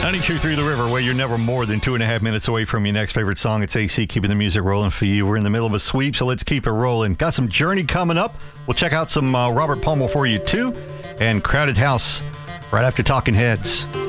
92.3 The River, where you're never more than 2.5 minutes away from your next favorite song. It's AC keeping the music rolling for you. We're in the middle of a sweep, so let's keep it rolling. Got some Journey coming up. We'll check out some Robert Palmer for you, too. And Crowded House right after Talking Heads.